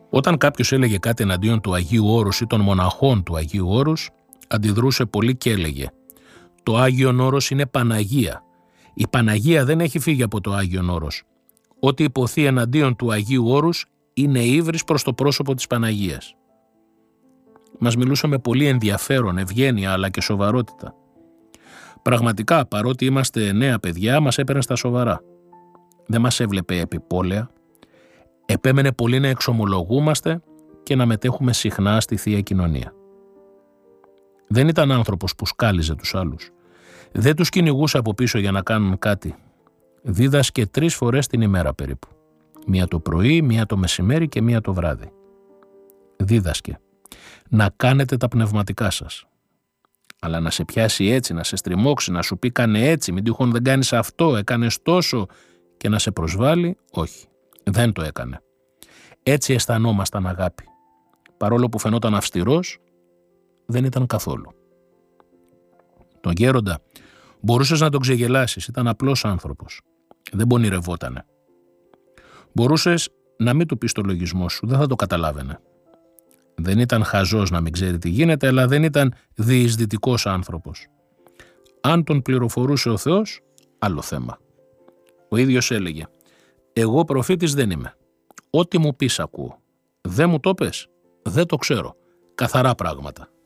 Όταν κάποιος έλεγε κάτι εναντίον του Αγίου Όρους ή των μοναχών του Αγίου Όρους, αντιδρούσε πολύ και έλεγε: «Το Άγιον Όρος είναι Παναγία. Η Παναγία δεν έχει φύγει από το Άγιον Όρος. Ό,τι υποθεί εναντίον του Αγίου Όρους είναι ύβρις προς το πρόσωπο της Παναγίας». Μας μιλούσε με πολύ ενδιαφέρον, ευγένεια αλλά και σοβαρότητα. Πραγματικά, παρότι είμαστε νέα παιδιά, μας έπαιρνε στα σοβαρά. Δεν μας έβλεπε επιπόλαια. Επέμενε πολύ να εξομολογούμαστε και να μετέχουμε συχνά στη Θεία Κοινωνία. Δεν ήταν άνθρωπος που σκάλιζε τους άλλους. Δεν τους κυνηγούσε από πίσω για να κάνουν κάτι. Δίδασκε 3 φορές την ημέρα περίπου. Μία το πρωί, μία το μεσημέρι και μία το βράδυ. Δίδασκε. Να κάνετε τα πνευματικά σας. Αλλά να σε πιάσει έτσι, να σε στριμώξει, να σου πει κάνε έτσι, μην τυχόν δεν κάνεις αυτό, έκανες τόσο και να σε προσβάλλει, όχι. Δεν το έκανε. Έτσι αισθανόμασταν αγάπη. Παρόλο που φαινόταν αυστηρός, δεν ήταν καθόλου. Τον γέροντα μπορούσες να τον ξεγελάσεις, ήταν απλός άνθρωπος. Δεν πονηρευότανε. Μπορούσες να μην του πεις το λογισμό σου, δεν θα το καταλάβαινε. Δεν ήταν χαζός να μην ξέρει τι γίνεται, αλλά δεν ήταν διεισδυτικός άνθρωπος. Αν τον πληροφορούσε ο Θεός, άλλο θέμα. Ο ίδιος έλεγε: «Εγώ προφήτης δεν είμαι. Ό,τι μου πεις ακούω. Δεν μου το πες, δεν το ξέρω. Καθαρά πράγματα».